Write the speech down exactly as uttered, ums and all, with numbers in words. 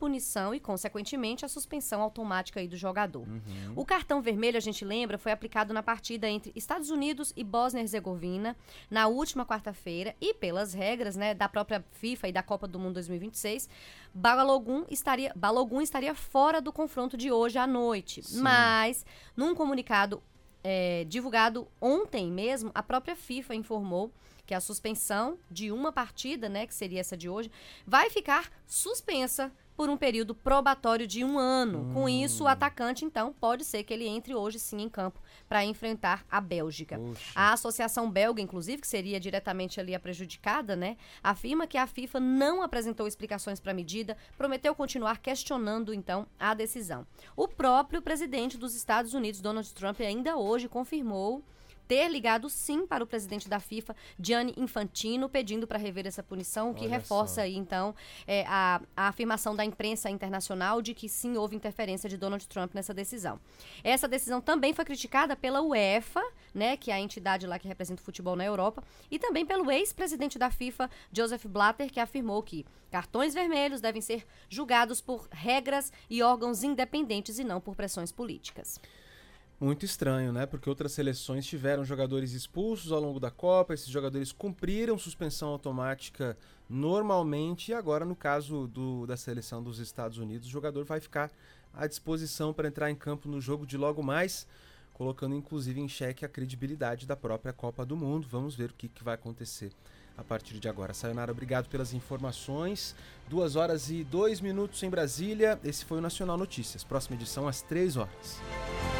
punição e, consequentemente, a suspensão automática aí do jogador. Uhum. O cartão vermelho, a gente lembra, foi aplicado na partida entre Estados Unidos e Bósnia e Herzegovina na última quarta-feira e, pelas regras, né, da própria FIFA e da Copa do Mundo dois mil e vinte e seis, Balogun estaria, Balogun estaria fora do confronto de hoje à noite. Sim. Mas, num comunicado é, divulgado ontem mesmo, a própria FIFA informou que a suspensão de uma partida, né, que seria essa de hoje, vai ficar suspensa por um período probatório de um ano. Hum. Com isso, o atacante, então, pode ser que ele entre hoje sim em campo para enfrentar a Bélgica. Poxa. A Associação Belga, inclusive, que seria diretamente ali a prejudicada, né, afirma que a FIFA não apresentou explicações para a medida, prometeu continuar questionando, então, a decisão. O próprio presidente dos Estados Unidos, Donald Trump, ainda hoje confirmou ter ligado sim para o presidente da FIFA, Gianni Infantino, pedindo para rever essa punição, o que Olha reforça só. aí, então, é, a, a afirmação da imprensa internacional de que sim houve interferência de Donald Trump nessa decisão. Essa decisão também foi criticada pela UEFA, né, que é a entidade lá que representa o futebol na Europa, e também pelo ex-presidente da FIFA, Joseph Blatter, que afirmou que cartões vermelhos devem ser julgados por regras e órgãos independentes e não por pressões políticas. Muito estranho, né? Porque outras seleções tiveram jogadores expulsos ao longo da Copa, esses jogadores cumpriram suspensão automática normalmente, e agora, no caso do, da seleção dos Estados Unidos, o jogador vai ficar à disposição para entrar em campo no jogo de logo mais, colocando inclusive em xeque a credibilidade da própria Copa do Mundo. Vamos ver o que, que vai acontecer a partir de agora. Sayonara, obrigado pelas informações. Duas horas e dois minutos em Brasília. Esse foi o Nacional Notícias. Próxima edição às três horas.